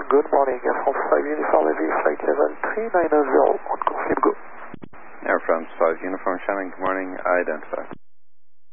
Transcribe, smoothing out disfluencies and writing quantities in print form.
good morning. Air France 5 Uniform Heavy, flight level 3990, on confirm go. Air France 5 Uniform Shannon, good morning, identify.